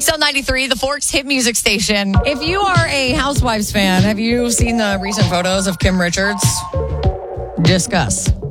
XL 93, the Forks hit music station. If you are a Housewives fan, have you seen the recent photos of Kim Richards? Discuss.